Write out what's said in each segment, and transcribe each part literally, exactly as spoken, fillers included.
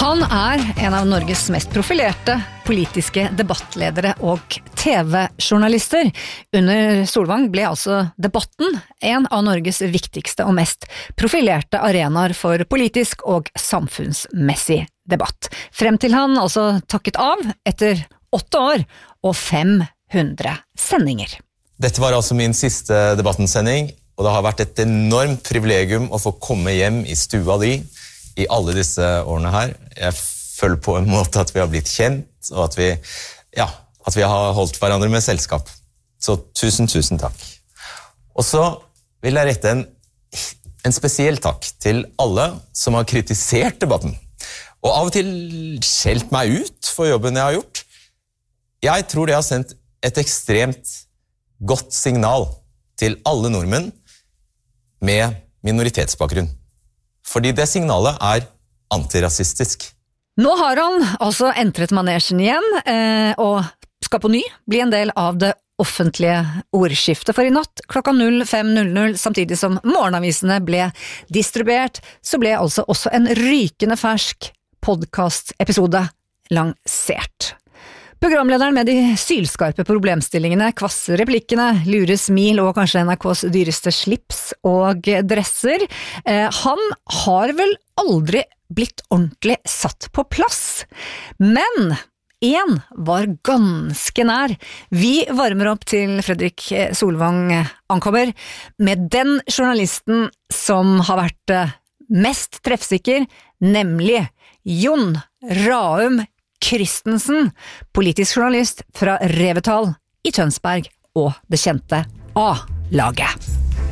Han er en av Norges mest profilerte politiske debattledere og T V-journalister. Under Solvang ble altså debatten en av Norges viktigste og mest profilerte arenaer for politisk og samfunnsmessig debatt. Frem til han altså takket av etter åtte år og fem hundre sendinger. Dette var altså min siste debattensending, og det har vært et enormt privilegium å få komme hjem i stua di i alle disse årene her. Jeg føler på en måte at vi har blitt kjent, og at vi, ja, at vi har holdt hverandre med selskap. Så tusen, tusen takk. Og så vil jeg rette en, en spesiell takk til alle som har kritisert debatten, og av og til skjelt meg ut for jobben jeg har gjort. Jeg tror det har sendt et ekstremt godt signal til alle nordmenn med minoritetsbakgrunn. Fordi det signalet er antirasistisk. Nå har han altså entret manesjen igjen, eh, og skal på ny bli en del av det offentlige ordskiftet. For i natt klokka fem null null, samtidig som morgenavisene ble distribuert, så ble altså også en rykende fersk podcast-episode lansert. Programlederen med de sylskarpe problemstillingene, kvasse replikkene, lure smil og kanskje N R K's dyreste slips og dresser, eh, han har vel aldri blitt ordentlig satt på plass. Men en var ganske nær. Vi varmer opp til Fredrik Solvang ankommer med den journalisten som har vært mest treffsikker, nemlig Jon Raum Christensen, politisk journalist fra Revetal i Tønsberg og det kjente A-laget.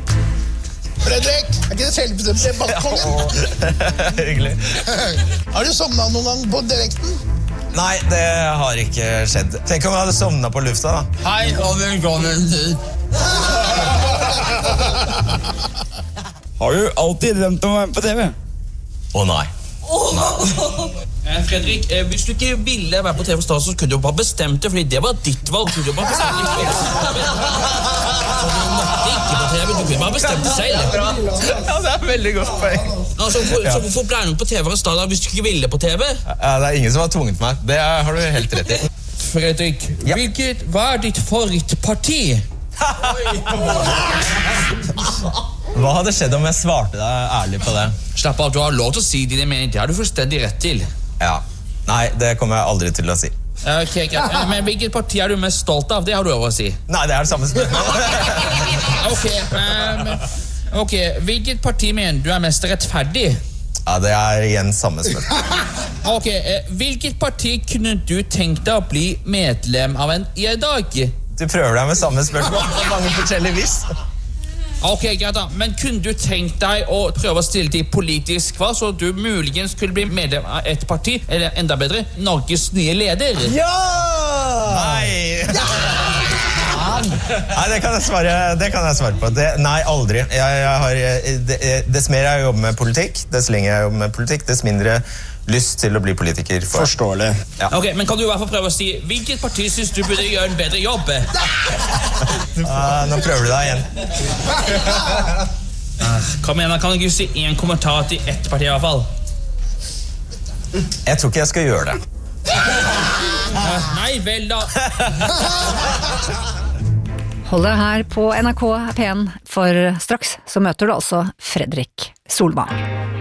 Fredrik, er ikke det selv debattkongen? Hyggelig. Har du somnet noen gang på direkten? Nei, det har ikke skjedd. Tenk om jeg hadde somnet på lufta da. Hei, og velkommen til. Har du alltid drømt om å være på T V? Å nei. Eh, Fredrik, eh, hvis du ikke ville være på T V Stas, så kunne du bare bestemt det, fordi det var ditt valg. Så du bare bestemt det. Så du måtte ikke på T V, du kunne bare bestemt det selv. Ja, det er veldig godt poeng. Altså, for, så hvorfor ble du på T V Stas hvis du ikke ville på T V? Ja, det er ingen som har tvunget meg. Det har du helt rett i. Fredrik, Ja. hvilket, hva er ditt favorittparti? Hva hadde skjedd om jeg svarte deg ærlig på det? Slapp av, du har lov til å si dine meninger, det har du fullstendig rett til. Ja. Nei, det kommer jeg aldri til å si. Eh, Ok, greit. Eh, Men hvilket parti er du mest stolt av? Det har du lov å si. Nei, det er det samme spørsmål. Ok, eh, men- ok, hvilket parti mener du er mest rettferdig? Ja, det er igjen samme spørsmål. Ok, eh, hvilket parti kunne du tenkt deg å bli medlem av en i dag? Du prøver deg med samme spørsmål på mange forskjellige vis. Ok, greit da, men kunne du tenkt deg å prøve å stille til politisk kvar, så du muligens skulle bli medlem av et parti, eller enda bedre, Norges nye leder? Ja! Nei! Nei, det kan jeg svare, det kan jeg svare på. Det, nei, aldri. Jeg, jeg har, det, dess mer jeg jobber med politikk, dess lenger jeg jobber med politikk, dess mindre lyst til å bli politiker. For. Forståelig. Ja. Ok, men kan du i hvert fall prøve å si, hvilket parti synes du burde gjøre en bedre jobb? Ah, nå prøver du deg igjen. Kom igjen, da kan du ikke si en kommentar til ett parti i hvert fall. Jeg tror ikke jeg skal gjøre det. Eh, Nei, vel da. Hold deg her på N R K P en, for straks så møter du altså Fredrik Solvang.